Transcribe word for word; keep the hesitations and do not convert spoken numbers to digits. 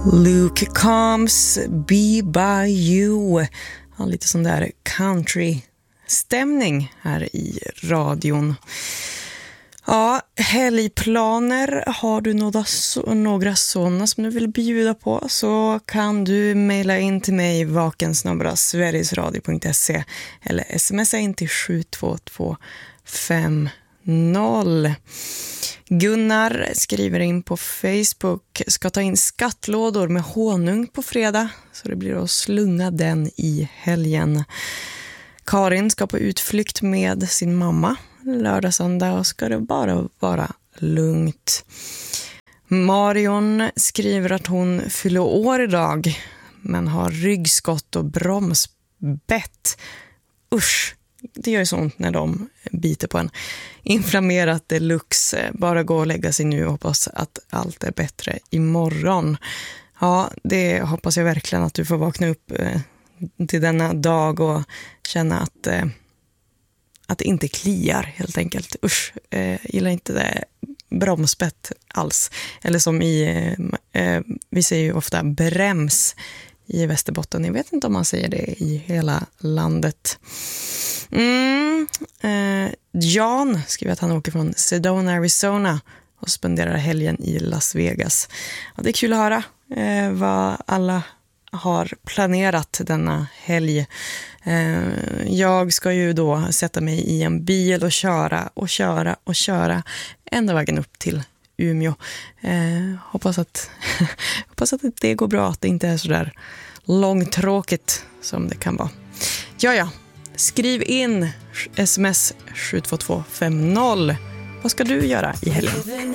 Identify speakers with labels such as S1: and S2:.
S1: Luke Combs, Be By You. Ja, lite sån där country-stämning här i radion. Ja, helgplaner. Har du några, några sådana som du vill bjuda på, så kan du mejla in till mig vaken snabel-a sverigesradio punkt se eller smsa in till sju två två fem noll. Gunnar skriver in på Facebook: ska ta in skattlådor med honung på fredag, så det blir att slunga den i helgen. Karin ska på utflykt med sin mamma lördag söndag och ska det bara vara lugnt. Marion skriver att hon fyller år idag men har ryggskott och bromsbett. Usch, det gör ju sånt när de biter på en. Inflammerat deluxe. Bara gå och lägga sig nu och hoppas att allt är bättre imorgon. Ja, det hoppas jag verkligen, att du får vakna upp eh, till denna dag och känna att, eh, att det inte kliar helt enkelt. Usch, eh, gillar inte det bromsbett alls. Eller som i, eh, vi säger ju ofta brems i Västerbotten. Jag vet inte om man säger det i hela landet. Mm, eh, Jan skriver att han åker från Sedona, Arizona och spenderar helgen i Las Vegas. Ja, det är kul att höra eh, vad alla har planerat denna helg. Eh, jag ska ju då sätta mig i en bil och köra och köra och köra ända vägen upp till Umeå. Eh, hoppas att hoppas att det går bra, att det inte är så där långtråkigt som det kan vara. Ja, ja. Skriv in sms sju två två fem noll. Vad ska du göra i helgen?